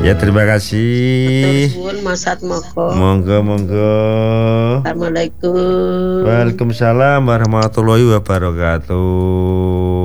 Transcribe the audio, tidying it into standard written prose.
Ya terima kasih. Matur Mas Atmoko. Monggo. Assalamualaikum. Waalaikumsalam warahmatullahi wabarakatuh.